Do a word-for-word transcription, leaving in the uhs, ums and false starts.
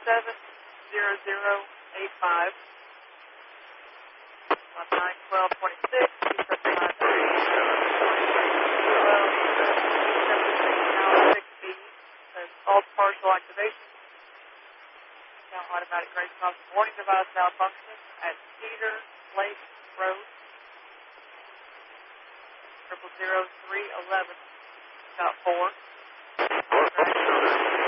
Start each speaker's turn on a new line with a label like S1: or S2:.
S1: seven zero zero eight five. On nine twelve twenty-six, keep up nine three six B. Says all partial activation. Now automatic race cause warning device malfunction at Cedar Lake Road. Triple zero three eleven. Got four.